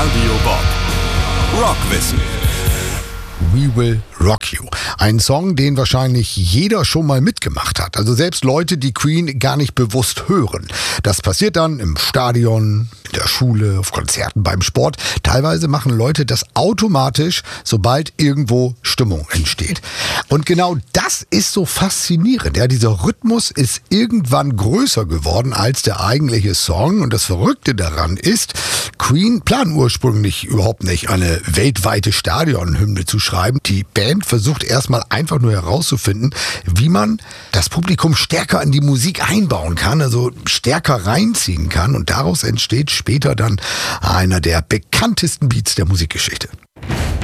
Radio Bob Rockwissen. We Will Rock You. Ein Song, den wahrscheinlich jeder schon mal mitgemacht hat. Also selbst Leute, die Queen gar nicht bewusst hören. Das passiert dann im Stadion, in der Schule, auf Konzerten, beim Sport. Teilweise machen Leute das automatisch, sobald irgendwo Stimmung entsteht. Und genau das ist so faszinierend. Ja, dieser Rhythmus ist irgendwann größer geworden als der eigentliche Song. Und das Verrückte daran ist, Queen planen ursprünglich überhaupt nicht, eine weltweite Stadionhymne zu schreiben. Die Band versucht erstmal einfach nur herauszufinden, wie man das Publikum stärker in die Musik einbauen kann, also stärker reinziehen kann. Und daraus entsteht später dann einer der bekanntesten Beats der Musikgeschichte.